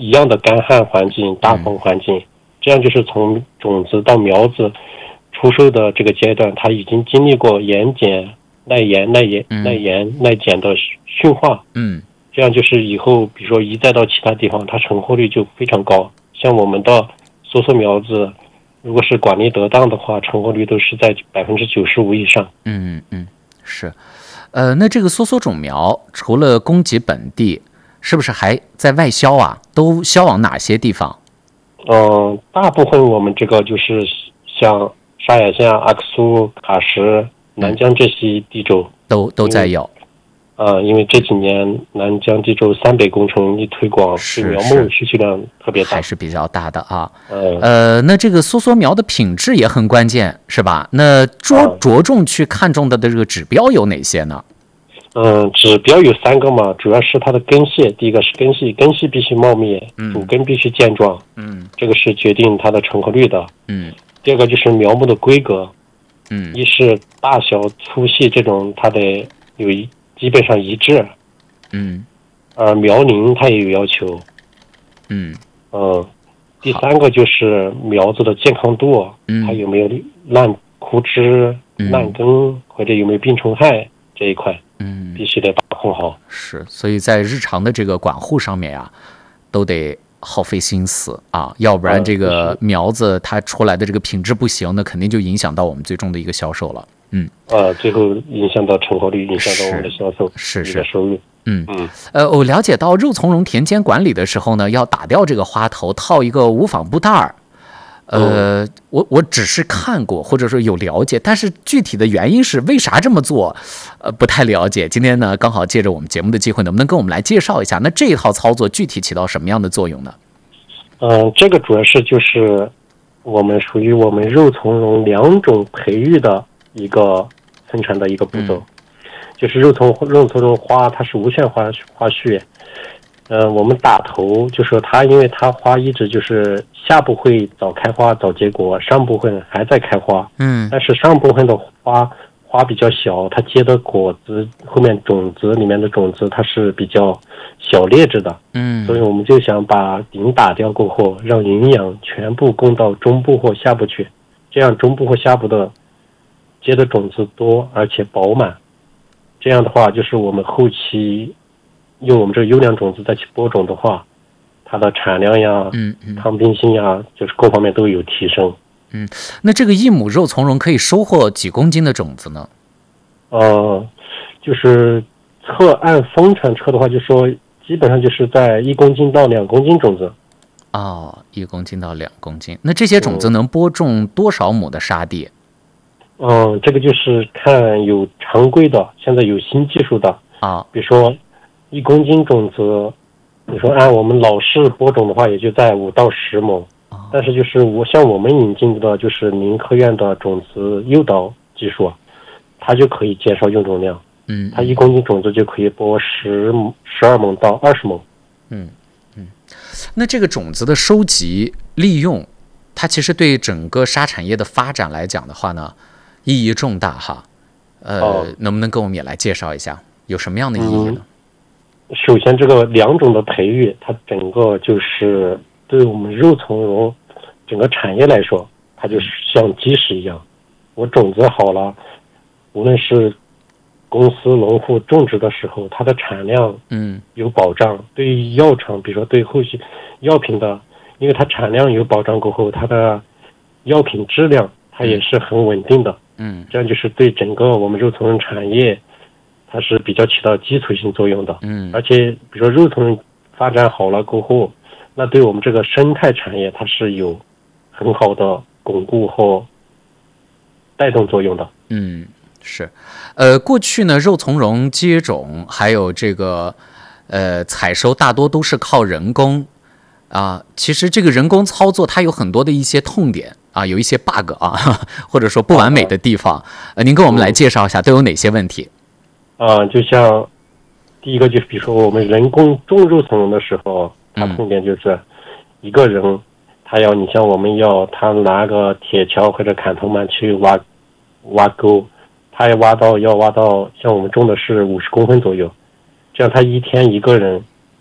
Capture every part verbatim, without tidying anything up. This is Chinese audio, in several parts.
一样的干旱环境、大风环境，嗯、这样就是从种子到苗子出售的这个阶段，它已经经历过盐碱、耐盐、耐盐、耐盐、耐碱的驯化。 嗯， 这样就是以后比如说移栽到其他地方，它成活率就非常高。像我们的梭梭苗子，如果是管理得当的话，成活率都是在百分之九十五以上。 嗯嗯，是。呃，那这个梭梭种苗除了供给本地，是不是还在外销啊？都销往哪些地方？ 嗯、呃，大部分我们这个就是像沙雅县、阿克苏、喀什、南疆这些地州、嗯、 都都在有。 啊、呃，因为这几年南疆地州三北工程一推广，对苗木需求量特别大， 还是比较大的啊。 嗯、 呃，那这个梭梭苗的品质也很关键，是吧？那着着重去看重的的这个指标有哪些呢？ 嗯，指标有三个嘛，主要是它的根系。第一个是根系，根系必须茂密，主根必须健壮， 嗯，这个是决定它的成活率的。 嗯， 第二个就是苗木的规格， 嗯， 一是大小粗细这种它得有一基本上一致， 嗯， 而苗龄它也有要求， 嗯嗯，第三个就是苗子的健康度，嗯，它有没有烂枯枝、烂根、嗯、或者有没有病虫害这一块。 嗯， 必须得把控好。 是，所以在日常的这个管护上面啊，都得耗费心思啊，要不然这个苗子它出来的这个品质不行，那肯定就影响到我们最终的一个销售了。嗯， 啊，最后影响到成活率，影响到我们的销售， 是是收入。 嗯嗯，呃，我了解到肉苁蓉田间管理的时候呢，要打掉这个花头，套一个无纺布袋儿。呃，我我只是看过，或者说有了解，但是具体的原因是为啥这么做，呃，不太了解。今天呢，刚好借着我们节目的机会，能不能跟我们来介绍一下？那这一套操作具体起到什么样的作用呢？ 嗯、呃，这个主要是就是我们属于我们肉苁蓉两种培育的一个生产的一个步骤，嗯、就是肉苁肉苁蓉花它是无限花花序。呃，我们打头就说它，因为它花一直就是下部会早开花早结果，上部分还在开花， 嗯， 但是上部分的花花比较小，它结的果子后面种子里面的种子它是比较小劣质的， 嗯， 所以我们就想把顶打掉过后，让营养全部供到中部或下部去，这样中部或下部的结的种子多而且饱满，这样的话就是我们后期用我们这个优良种子再去播种的话，它的产量呀、 嗯嗯、 抗病性呀，就是各方面都有提升。 嗯，那这个一亩肉苁蓉可以收获几公斤的种子呢？ 呃，就是测按丰产测的话，就说基本上就是在一公斤到两公斤种子。 哦，一公斤到两公斤。那这些种子能播种多少亩的沙地？ 嗯、呃，这个就是看有常规的，现在有新技术的啊， 比如说。一公斤种子，你说按我们老式播种的话，也就在五到十亩。但是就是我像我们引进的，就是民科院的种子诱导技术，它就可以减少用种量。 嗯， 它一公斤种子就可以播十十二亩到二十亩。 嗯嗯，那这个种子的收集利用，它其实对整个沙产业的发展来讲的话呢，意义重大哈。呃，哦、能不能跟我们也来介绍一下，有什么样的意义呢？嗯首先，这个两种的培育，它整个就是对我们肉苁蓉整个产业来说，它就是像基石一样。我种子好了，无论是公司农户种植的时候，它的产量嗯有保障；嗯、对于药厂，比如说对后续药品的，因为它产量有保障过后，它的药品质量它也是很稳定的。 嗯， 这样就是对整个我们肉苁蓉产业。它是比较起到基础性作用的， 嗯， 而且比如说肉苁蓉发展好了过后，那对我们这个生态产业它是有很好的巩固和带动作用的。 嗯，是，呃，过去呢，肉苁蓉接种还有这个呃采收大多都是靠人工啊，其实这个人工操作它有很多的一些痛点啊，有一些 bug 啊，或者说不完美的地方，呃，您跟我们来介绍一下都有哪些问题？ 啊、呃，就像第一个就是比如说我们人工种肉苁蓉的时候，它痛点就是一个人，他要你像我们要他拿个铁锹或者砍头板去挖挖沟，他要挖到要挖到像我们种的是五十公分左右，这样他一天一个人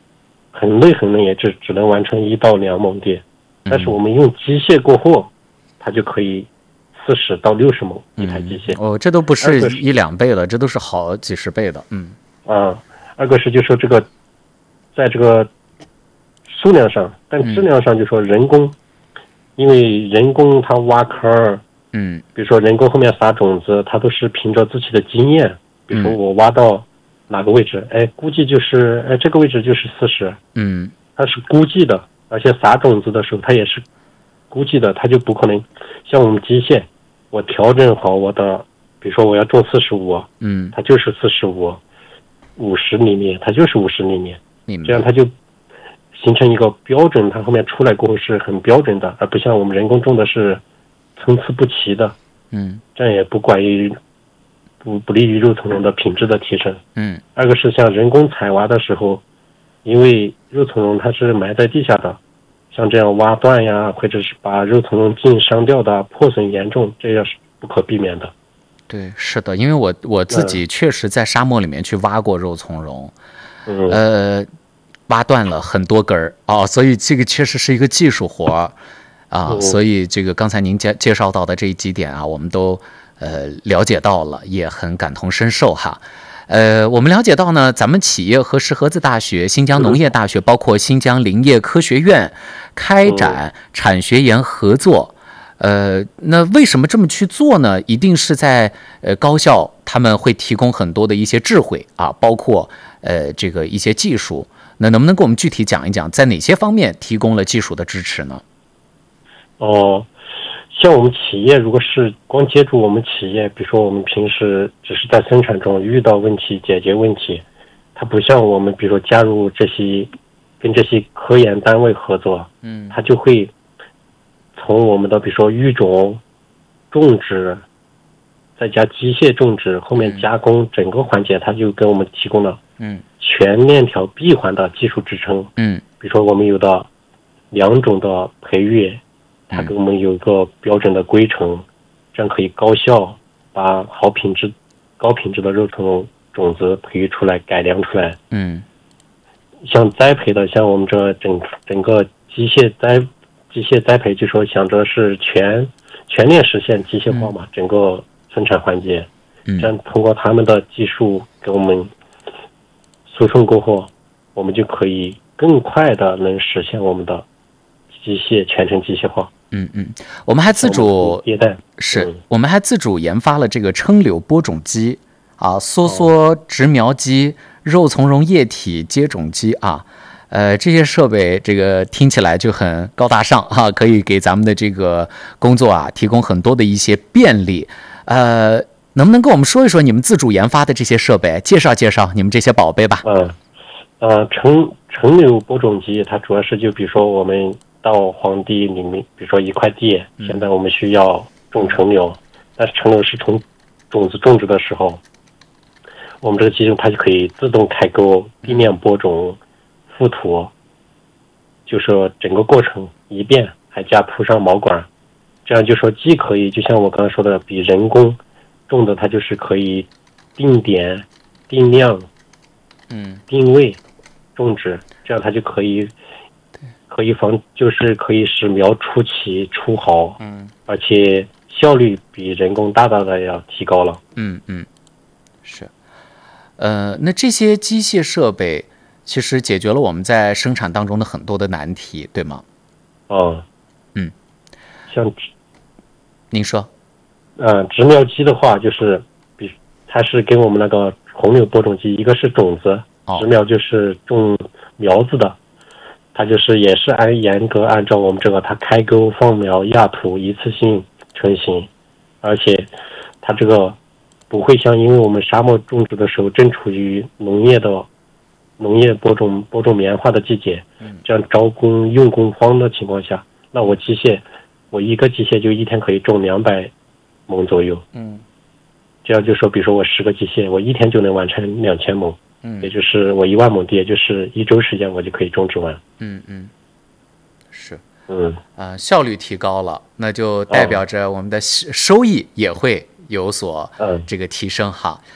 很累很累，也只只能完成一到两亩地。但是我们用机械过后，它就可以四十到六十亩一台机械。 嗯、哦，这都不是一两倍了，这都是好几十倍的。嗯。 啊，二个是就说这个，在这个数量上，但质量上就说人工，嗯、因为人工它挖坑， 嗯， 比如说人工后面撒种子，它都是凭着自己的经验，比如说我挖到哪个位置，嗯、哎，估计就是哎这个位置就是四十， 嗯， 它是估计的，而且撒种子的时候它也是估计的，它就不可能像我们机械，我调整好我的，比如说我要种四十五， 嗯， 它就是四十五。五十厘米，它就是五十厘米，这样它就形成一个标准，它后面出来过后是很标准的，而不像我们人工种的是参差不齐的， 嗯， 这样也不管于不不利于肉苁蓉的品质的提升， 嗯。 二个是像人工采挖的时候，因为肉苁蓉它是埋在地下的，像这样挖断呀，或者是把肉苁蓉茎伤掉的，破损严重，这样是不可避免的。 对，是的，因为我我自己确实在沙漠里面去挖过肉苁蓉， 嗯， 呃，挖断了很多根儿哦，所以这个确实是一个技术活儿啊， 嗯、 所以这个刚才您介介绍到的这几点啊，我们都呃了解到了，也很感同身受哈。呃，我们了解到呢，咱们企业和石河子大学、新疆农业大学，包括新疆林业科学院开展产学研合作。呃，那为什么这么去做呢？一定是在呃高校他们会提供很多的一些智慧啊，包括呃这个一些技术。那能不能给我们具体讲一讲，在哪些方面提供了技术的支持呢？ 哦，像我们企业，如果是光接触我们企业，比如说我们平时只是在生产中遇到问题解决问题，它不像我们比如说加入这些跟这些科研单位合作， 嗯， 它就会从我们的比如说育种、种植，再加机械种植，后面加工整个环节，它就给我们提供了嗯全链条闭环的技术支撑。 嗯， 比如说我们有的两种的培育，它给我们有一个标准的规程，这样可以高效把好品质、高品质的肉苁蓉种子培育出来、改良出来。 嗯， 像栽培的，像我们这整整个机械栽。机械栽培就说想着是全全面实现机械化嘛，嗯、整个生产环节，这样通过他们的技术给我们输送过后，我们就可以更快的能实现我们的机械全程机械化。 嗯嗯，我们还自主迭代， 是、 嗯， 我们还自主研发了这个称柳播种机啊，梭梭植苗机、肉苁蓉液体接种机啊。呃，这些设备这个听起来就很高大上哈、啊，可以给咱们的这个工作啊提供很多的一些便利。呃，能不能跟我们说一说你们自主研发的这些设备，介绍介绍你们这些宝贝吧？ 嗯，呃，成成柳播种机，它主要是就比如说我们到荒地里面，比如说一块地，现在我们需要种成柳，但是成柳是从种子种植的时候，我们这个机器它就可以自动开沟、地面播种。覆土，就说整个过程一遍，还加铺上毛管，这样就说既可以就像我刚才说的，比人工种的它就是可以定点、定量、 嗯、 定位种植，这样它就可以可以防，就是可以使苗出奇出好， 嗯， 而且效率比人工大大的要提高了。 嗯嗯，是，呃，那这些机械设备。其实解决了我们在生产当中的很多的难题，对吗？ 哦， 嗯， 像您说， 呃，植苗机的话，就是比它是跟我们那个红柳播种机，一个是种子，植苗就是种苗子的，它就是也是按严格按照我们这个它开沟放苗压土一次性成型，而且它这个不会像因为我们沙漠种植的时候正处于农业的。农业播种播种棉花的季节，这样招工用工荒的情况下，那我机械，我一个机械就一天可以种两百亩左右。 嗯， 这样就说，比如说我十个机械，我一天就能完成两千亩。 嗯， 也就是我一万亩地，也就是一周时间我就可以种植完。 嗯嗯，是。 嗯啊、呃，效率提高了，那就代表着我们的收益也会有所这个提升哈。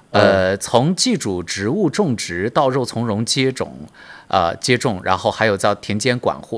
呃，从寄主植物种植到肉苁蓉接种，呃，接种，然后还有在田间管护，